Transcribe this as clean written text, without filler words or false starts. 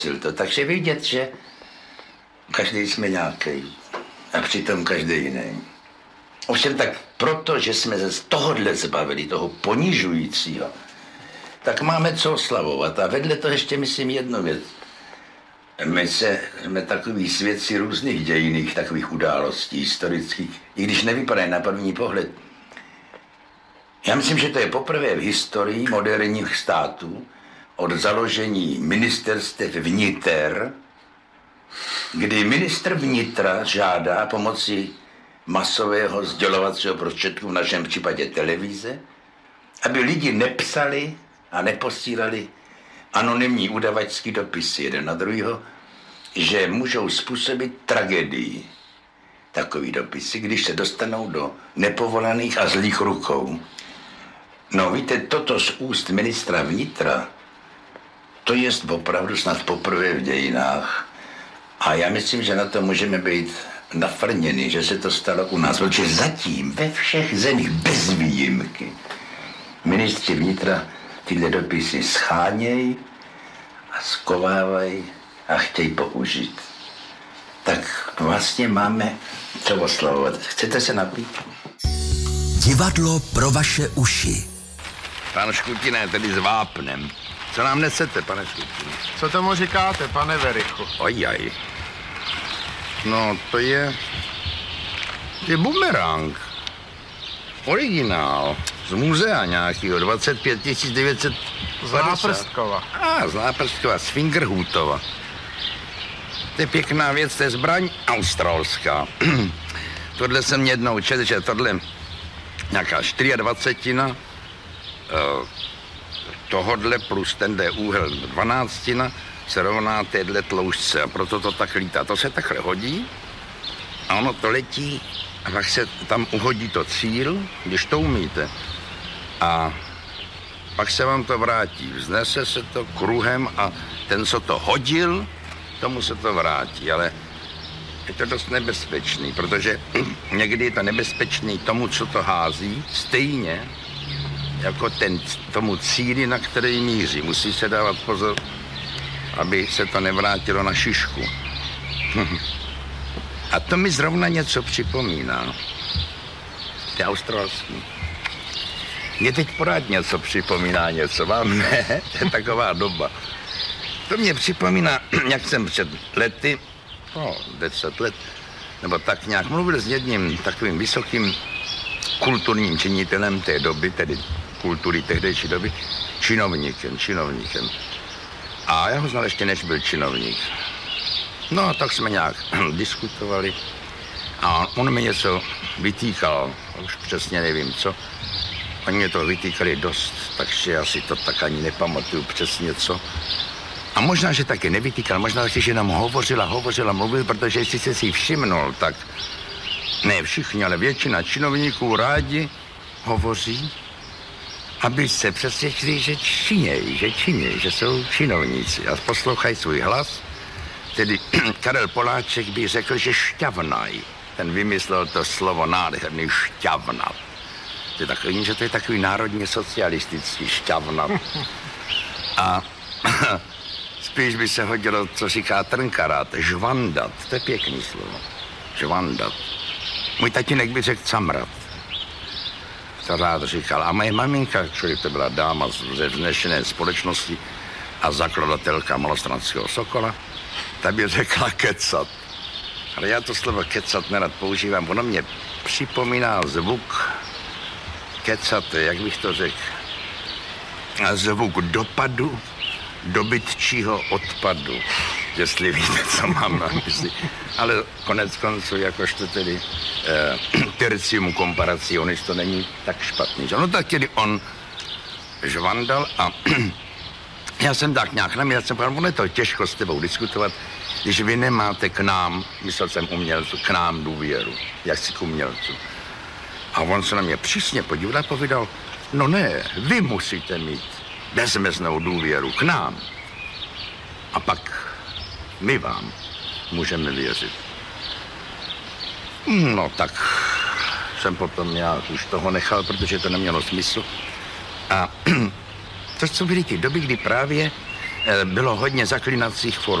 to. Takže vidět, že každý jsme nějaký a přitom každý jiný. Ovšem tak proto, že jsme se z tohohle zbavili, toho ponižujícího, tak máme co oslavovat. A vedle toho ještě myslím jednu věc. My jsme takový svědci různých dějinných takových událostí historických, i když nevypadají na první pohled. Já myslím, že to je poprvé v historii moderních států od založení ministerstev vniter, kdy ministr vnitra žádá pomocí masového sdělovacího prostředku, v našem případě televize, aby lidi nepsali a neposílali anonymní udavačský dopisy jeden na druhého, že můžou způsobit tragédii takový dopisy, když se dostanou do nepovolaných a zlých rukou. No víte, toto z úst ministra vnitra, to je opravdu snad poprvé v dějinách. A já myslím, že na to můžeme být nafrněni, že se to stalo u nás. Protože zatím ve všech zemích bez výjimky ministři vnitra tyhle dopisy schánějí a skovávají a chtějí použít. Tak vlastně máme co oslavovat. Chcete se napít? Divadlo pro vaše uši. Pan Škutine, tedy s vápnem. Co nám nesete, pane Škutine? Co tomu říkáte, pane Verichu? Ojaj. No, to je bumerang. Originál. Z muzea nějakého, 25 900. Z Náprstkova. Z Náprstkova, z Fingerhutova. To je pěkná věc, to je zbraň australská. Tohle jsem jednou četl, že tohle nějaká 24 tohodle plus tenhle úhel 12 se rovná téhle tloušťce a proto to tak lítá. To se takhle hodí a ono to letí a pak se tam uhodí to cíl, když to umíte. A pak se vám to vrátí. Vznese se to kruhem a ten, co to hodil, tomu se to vrátí. Ale je to dost nebezpečný, protože někdy je to nebezpečný tomu, co to hází, stejně jako tomu cíli, na který míří. Musí se dávat pozor, aby se to nevrátilo na šišku. A to mi zrovna něco připomíná. To je australský. Mě teď pořád něco připomíná něco, vám ne? To je taková doba. To mě připomíná, jak jsem před lety, 10 let, nebo tak nějak mluvil s jedním takovým vysokým kulturním činitelem té doby, tedy kultury tehdejší doby, činovníkem. A já ho znal ještě, než byl činovník. No a tak jsme nějak diskutovali a on mi něco vytýkal, už přesně nevím co. Oni mě to vytýkali dost, takže já si to tak ani nepamatuju přesně co. A možná, že taky nevytýkal, možná, že nám hovořila, mluvil, protože jestli jste si všimnul, tak ne všichni, ale většina činovníků rádi hovoří, aby se přesvědčili, že činějí, že jsou činovníci a poslouchají svůj hlas. Tedy Karel Poláček by řekl, že šťavnaj. Ten vymyslel to slovo nádherný šťavnat. To je takový, že to je takový národně socialistický šťavnat. A spíš by se hodilo, co říká Trnkarát, žvandat. To je pěkný slovo. Žvandat. Můj tatínek by řekl camrat. To rád říkal. A moje maminka, člověk to byla dáma ze vznešené společnosti a zakladatelka Malostranského Sokola, ta by řekla kecat. Ale já to slovo kecat nerad používám. Ono mě připomíná zvuk kecat, jak bych to řekl, zvuk dopadu dobytčího odpadu, jestli víte, co mám na mysli. Ale konec konců, jakožto tedy tercium comparationis, to není tak špatný. No tak tedy on žvandal a já jsem tak nějak já jsem povedal, ono je to těžko s tebou diskutovat, když vy nemáte k nám, myslel jsem umělců, k nám důvěru, jak si k umělců. A on se na mě přísně podíval a povídal, no ne, vy musíte mít bezmeznou důvěru k nám. A pak my vám můžeme věřit. No tak jsem potom nějak už toho nechal, protože to nemělo smysl. A to jsou byly ty doby, kdy právě bylo hodně zaklinacích form.